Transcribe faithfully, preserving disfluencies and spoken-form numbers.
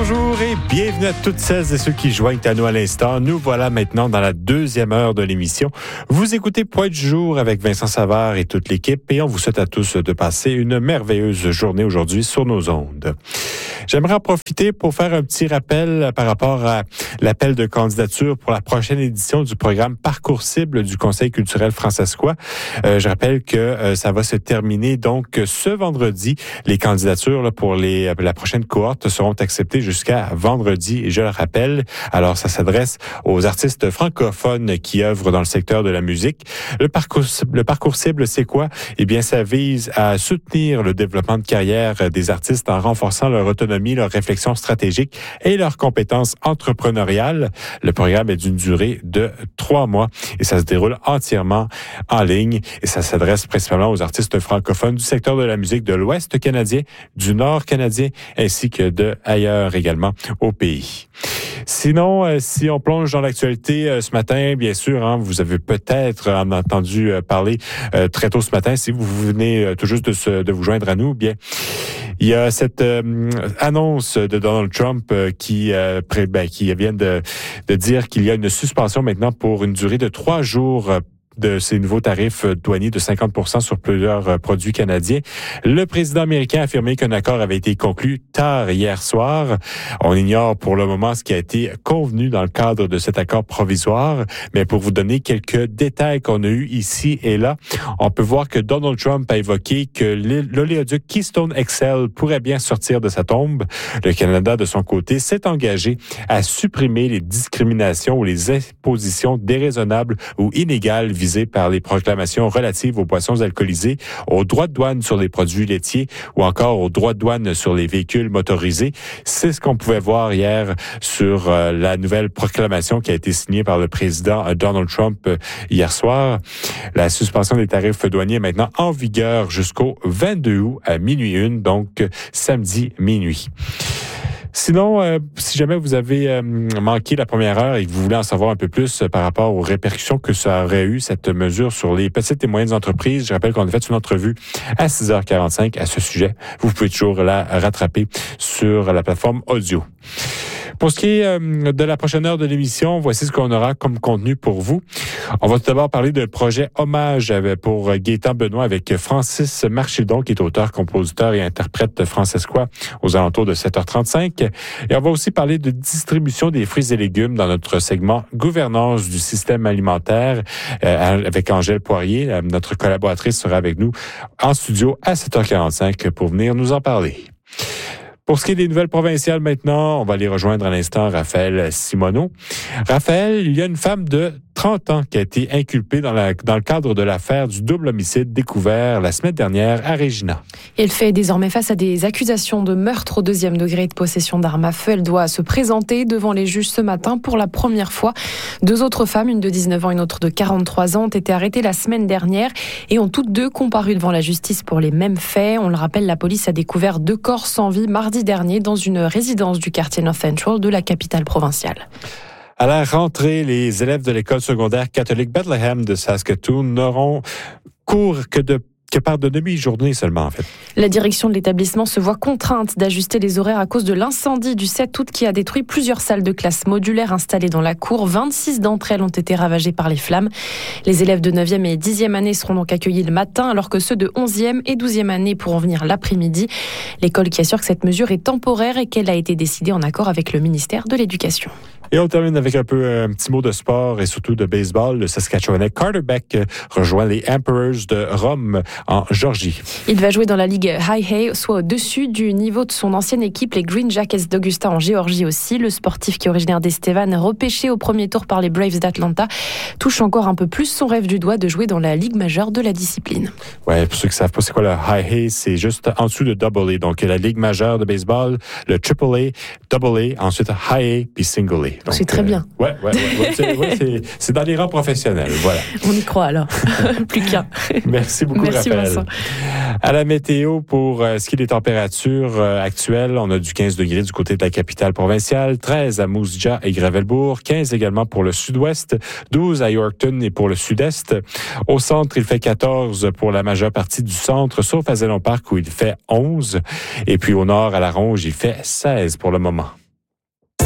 Bonjour et bienvenue à toutes celles et ceux qui joignent à nous à l'instant. Nous voilà maintenant dans la deuxième heure de l'émission. Vous écoutez Point du jour avec Vincent Savard et toute l'équipe et on vous souhaite à tous de passer une merveilleuse journée aujourd'hui sur nos ondes. J'aimerais en profiter pour faire un petit rappel par rapport à l'appel de candidature pour la prochaine édition du programme Parcours cible du Conseil culturel francescois. Euh, je rappelle que euh, ça va se terminer donc ce vendredi. Les candidatures là, pour les, la prochaine cohorte seront acceptées jusqu'à vendredi, je le rappelle. Alors, ça s'adresse aux artistes francophones qui œuvrent dans le secteur de la musique. Le parcours, le parcours cible, c'est quoi? Eh bien, ça vise à soutenir le développement de carrière des artistes en renforçant leur autonomie, leur réflexion stratégique et leurs compétences entrepreneuriales. Le programme est d'une durée de trois mois et ça se déroule entièrement en ligne et ça s'adresse principalement aux artistes francophones du secteur de la musique de l'Ouest canadien, du Nord canadien ainsi que de ailleurs également au pays. Sinon, euh, si on plonge dans l'actualité euh, ce matin, bien sûr, hein, vous avez peut-être en entendu euh, parler euh, très tôt ce matin, si vous venez euh, tout juste de, se, de vous joindre à nous, bien, il y a cette euh, annonce de Donald Trump euh, qui, euh, pré, ben, qui vient de, de dire qu'il y a une suspension maintenant pour une durée de trois jours euh, de ces nouveaux tarifs douaniers de cinquante pour cent sur plusieurs produits canadiens. Le président américain a affirmé qu'un accord avait été conclu tard hier soir. On ignore pour le moment ce qui a été convenu dans le cadre de cet accord provisoire, mais pour vous donner quelques détails qu'on a eus ici et là, on peut voir que Donald Trump a évoqué que l'oléoduc Keystone X L pourrait bien sortir de sa tombe. Le Canada, de son côté, s'est engagé à supprimer les discriminations ou les impositions déraisonnables ou inégales visées par les proclamations relatives aux boissons alcoolisées, aux droits de douane sur les produits laitiers ou encore aux droits de douane sur les véhicules motorisés. C'est ce qu'on pouvait voir hier sur euh, la nouvelle proclamation qui a été signée par le président euh, Donald Trump euh, hier soir. La suspension des tarifs douaniers est maintenant en vigueur jusqu'au vingt-deux août à minuit une, donc euh, samedi minuit. Sinon, euh, si jamais vous avez euh, manqué la première heure et que vous voulez en savoir un peu plus euh, par rapport aux répercussions que ça aurait eu, cette mesure sur les petites et moyennes entreprises, je rappelle qu'on a fait une entrevue à six heures quarante-cinq à ce sujet. Vous pouvez toujours la rattraper sur la plateforme audio. Pour ce qui est euh, de la prochaine heure de l'émission, voici ce qu'on aura comme contenu pour vous. On va tout d'abord parler de projet hommage pour Gaétan Benoît avec Francis Marchildon, qui est auteur, compositeur et interprète francescois aux alentours de sept heures trente-cinq. Et on va aussi parler de distribution des fruits et légumes dans notre segment gouvernance du système alimentaire euh, avec Angèle Poirier. Notre collaboratrice sera avec nous en studio à sept heures quarante-cinq pour venir nous en parler. Pour ce qui est des nouvelles provinciales maintenant, on va aller rejoindre à l'instant Raphaël Simoneau. Raphaël, il y a une femme de trente ans qui a été inculpée dans, la, dans le cadre de l'affaire du double homicide découvert la semaine dernière à Regina. Elle fait désormais face à des accusations de meurtre au deuxième degré et de possession d'armes à feu. Elle doit se présenter devant les juges ce matin pour la première fois. Deux autres femmes, une de dix-neuf ans et une autre de quarante-trois ans, ont été arrêtées la semaine dernière et ont toutes deux comparu devant la justice pour les mêmes faits. On le rappelle, la police a découvert deux corps sans vie mardi dernier dans une résidence du quartier North Central de la capitale provinciale. À la rentrée, les élèves de l'école secondaire catholique Bethlehem de Saskatoon n'auront cours que de que par de demi-journées seulement, en fait. La direction de l'établissement se voit contrainte d'ajuster les horaires à cause de l'incendie du sept août qui a détruit plusieurs salles de classe modulaires installées dans la cour. vingt-six d'entre elles ont été ravagées par les flammes. Les élèves de neuvième et dixième année seront donc accueillis le matin, alors que ceux de onzième et douzième année pourront venir l'après-midi. L'école qui assure que cette mesure est temporaire et qu'elle a été décidée en accord avec le ministère de l'Éducation. Et on termine avec un peu un petit mot de sport et surtout de baseball. Le Saskatchewanais Carter Beck rejoint les Emperors de Rome en Georgie. Il va jouer dans la Ligue High A, soit au-dessus du niveau de son ancienne équipe, les Green Jackets d'Augusta en Géorgie aussi. Le sportif qui est originaire d'Estevan, repêché au premier tour par les Braves d'Atlanta, touche encore un peu plus son rêve du doigt de jouer dans la Ligue majeure de la discipline. Ouais, pour ceux qui ne savent pas c'est quoi le High A, c'est juste en dessous de Double A. Donc la Ligue majeure de baseball, le Triple A, Double A, ensuite High A puis Single A. Donc, c'est très euh, bien. Ouais, ouais, ouais, ouais, c'est, ouais c'est, c'est dans les rangs professionnels, voilà. On y croit alors. Plus qu'un. Merci beaucoup, Merci, Raphaël. Vincent. À la météo, pour euh, ce qui est des températures euh, actuelles, on a du quinze degrés du côté de la capitale provinciale, treize à Moose Jaw et Gravelbourg, quinze également pour le sud-ouest, douze à Yorkton et pour le sud-est. Au centre, il fait quatorze pour la majeure partie du centre, sauf à Zélon Park où il fait onze. Et puis au nord, à la Ronge, il fait seize pour le moment.